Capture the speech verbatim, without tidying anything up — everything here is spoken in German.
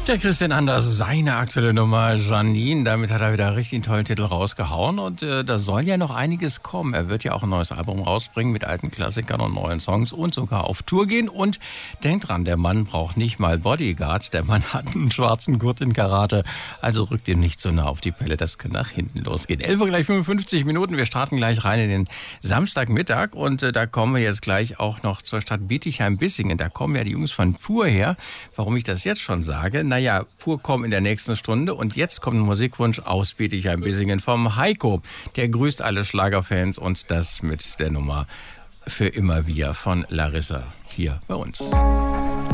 Der Christian Anders, seine aktuelle Nummer Janine, damit hat er wieder richtig einen tollen Titel rausgehauen und äh, da soll ja noch einiges kommen. Er wird ja auch ein neues Album rausbringen mit alten Klassikern und neuen Songs und sogar auf Tour gehen. Und denkt dran, der Mann braucht nicht mal Bodyguards, der Mann hat einen schwarzen Gurt in Karate, also rückt ihm nicht so nah auf die Pelle, das kann nach hinten losgehen. elf Uhr gleich fünfundfünfzig Minuten, wir starten gleich rein in den Samstagmittag und äh, da kommen wir jetzt gleich auch noch zur Stadt Bietigheim-Bissingen. Da kommen ja die Jungs von Pur her. Warum ich das jetzt schon sage? Naja, Ja, Pur kommen in der nächsten Stunde und jetzt kommt ein Musikwunsch aus Bietigheim-Bissingen vom Heiko. Der grüßt alle Schlagerfans und das mit der Nummer Für immer wir von Larissa hier bei uns.